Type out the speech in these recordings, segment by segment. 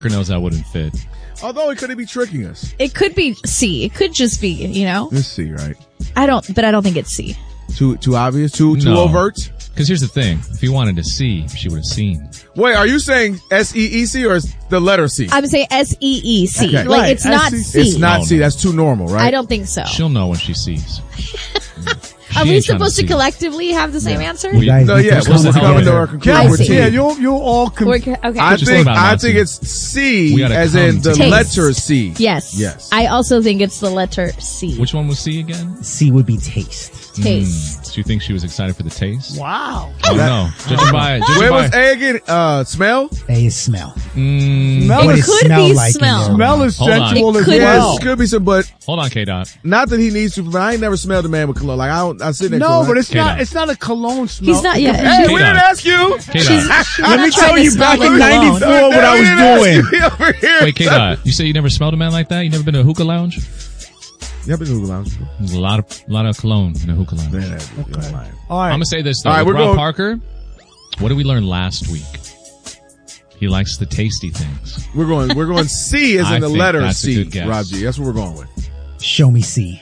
knows that wouldn't fit. Although it could be tricking us. It could be C. It could just be, you know. It's C, right? I don't think it's C. Too obvious? Too overt? Because here's the thing. If he wanted to see, she would have seen. Wait, are you saying S-E-E-C or the letter C? I'm saying S-E-E-C. Okay. Like, Right, it's not S-E-C. C. It's not C. That's too normal, right? I don't think so. She'll know when she sees. Are She we ain't trying supposed to see. collectively have the same answer? We- guys No, need yeah, to we're come coming together. to our conclusion. I with see. T. Yeah, you'll all Okay. I Just think about I not think to. it's C We gotta as come in the together. letter C. Yes. Yes. I also think it's the letter C. Which one was C again? C would be taste. Taste. Do you think she was excited for the taste? Wow. Oh, no. Judging by... Where was A again? Smell? A is smell. It What Mm, does could smell be like in smell. there? Smell is Hold on. sensual It as could be. well. Yes, could be some, but hold on, K-Dot. not that he needs to. But I ain't never smelled a man with cologne. Like I sit next to No, him. but it's K-Dot. not. It's not a cologne smell. He's not yet. Hey, we K-Dot. didn't ask you. K-Dot. Let me tell you back in '94 '94 what I was doing. Over here. Wait, K-Dot. You say you never smelled a man like that? You never been to a hookah lounge? You ever been to the lounge before? There's a lot of cologne in a hookah lounge. Man, you're lying. All right. I'm gonna say this though. All right, With we're Rob going- Parker, what did we learn last week? He likes the tasty things. We're going C as I in the think letter that's a C. good guess. Rob G. That's what we're going with. Show me C.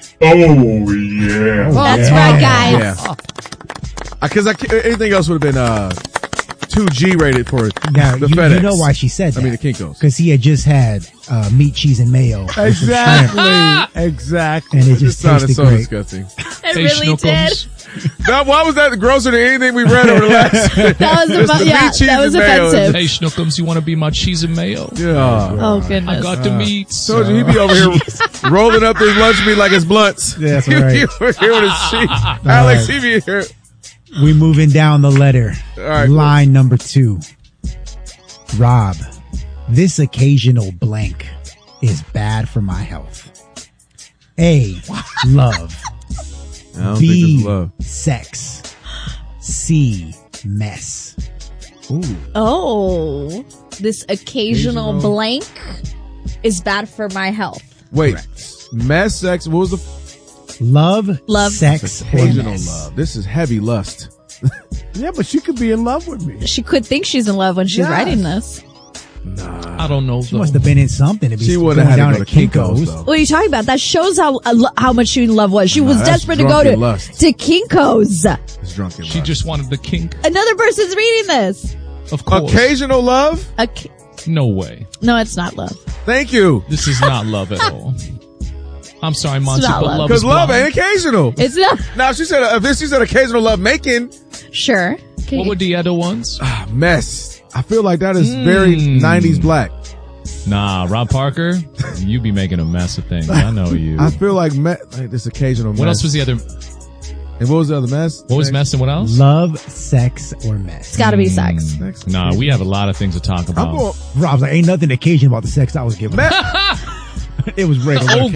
That's right, guys. Yeah. Because anything else would have been 2G rated for Now, the you FedEx. know why she said that. I mean the Kinko's. Because he had just had meat, cheese, and mayo. with some shrimp, Exactly. Exactly. and it It just just sounded tasted so great. disgusting. It really did. Now, why was that grosser than anything we read over the last? That was Just the meat, cheese, that was and mayo. offensive. Hey, Schnookums, you want to be my cheese and mayo? Yeah. Oh goodness. I got the meats. Told you he'd be over here rolling up his lunch meat like it's blunts. Yeah, that's He right. be over here with his sheet. Alex, he be here. We moving down the letter. All right. Line number 2. Rob, this occasional blank is bad for my health. A, love. I don't B, think it's love. sex. C, mess. Ooh. Oh, this occasional blank is bad for my health. Wait, mess, sex. What was the Love, Love. sex, or occasional mess. love? This is heavy lust. Yeah, but she could be in love with me. She could think she's in love when she's Yes. writing this. I don't know. She must have been in something to be She going wouldn't have down had to at go to Kinko's, Kinko's. though. What are you talking about? That shows how much she in love was. She was that's desperate to go drunken lust. to Kinko's. It's drunken She lust. just wanted the kink. Another person's reading this. Of course. Occasional love? No way. No, it's not love. Thank you. This is not love at all. I'm sorry, Monty, not but love. love Because is love blind. ain't occasional. It's not. Now, she said, she said occasional love making, Sure. Okay. What were the other ones? mess. I feel like that is very 90s black. Nah, Rob Parker, you be making a mess of things. I know you. I feel like this occasional mess. What else was the other? And what was the other mess? What was mess and what else? Love, sex, or mess. It's got to be sex. Nah, we have a lot of things to talk I'm about. going, Rob's like, ain't nothing occasion about the sex I was giving. mess. It was regular. Oh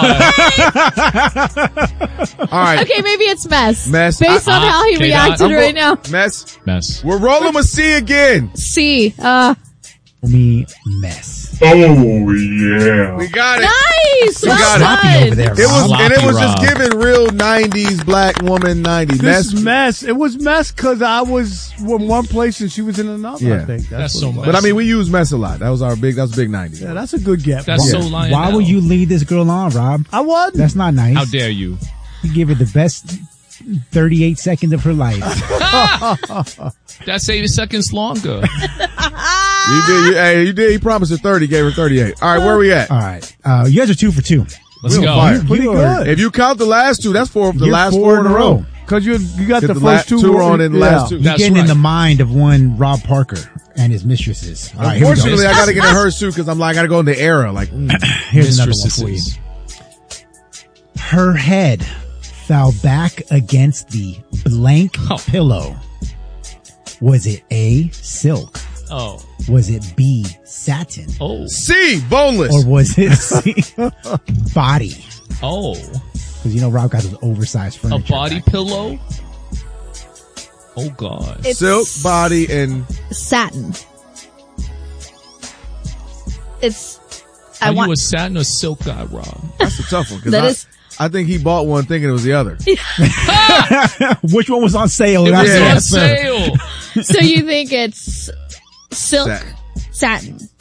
occasion. God! All right. Okay, maybe it's mess. Mess. Based on how he okay, reacted I'm right now. Mess. Mess. We're rolling with C again. C. Me, mess. We got it. Nice. We got Well it. Sloppy done. over there, It was, Rob. and it was Sloppy just Rob. giving real 90s black woman 90s. This Mess. mess. It was mess because I was in one place and she was in another. Yeah. I think That's what so it was. much. But I mean, we use mess a lot. That was big 90s. Yeah, that's a good get. That's bro. so lying. Why would you lead this girl on, Rob? I wasn't. That's not nice. How dare you? You give her the best 38 seconds of her life. That's 80 seconds longer. You did. He promised her 30, gave her 38. All right, where we at? All right. You guys are 2 for 2. Let's We're go. on fire. Pretty You are- good. If you count the last two, that's the You're last 4 four in a row. Because you got the The first two were on in the last two. You're That's getting in right. the mind of one Rob Parker and his mistresses. All right, here we go. Unfortunately, I got to get in hers too because I got to go in the era. Like, Here's another one for you. Mistresses. Her head fell back against the blank Oh. pillow. Was it A, silk? Oh. Was it B, satin? Oh. C, boneless. Or was it C, body? Oh. Because you know Rob got those oversized A furniture. body back. pillow? Oh God. It's Silk, body, and satin. It's. Are I want. you a satin or silk guy, Rob? that's a tough one. That Because is- I think he bought one thinking it was the other. Which one was on sale? It That's was the on answer. sale. So you think it's silk, Satin. satin.